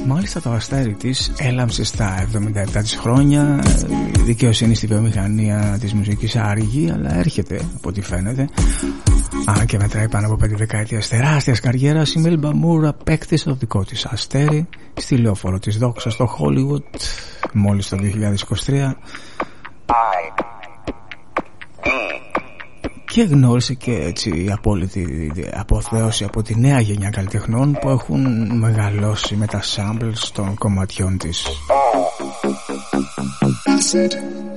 Μάλιστα το αστέρι της έλαμψε στα 77 της χρόνια. Η δικαιοσύνη στη βιομηχανία της μουσικής άργη, αλλά έρχεται από ό,τι φαίνεται. Αν και μετράει πάνω από 5 δεκαετίες τεράστιας καριέρας, η Melba Moore απέκτησε το δικό της αστέρι στη λεωφόρο της δόξας στο Hollywood μόλις το 2023 και γνώρισε και έτσι η απόλυτη αποθέωση από τη νέα γενιά καλλιτεχνών που έχουν μεγαλώσει με τα samples των κομματιών της.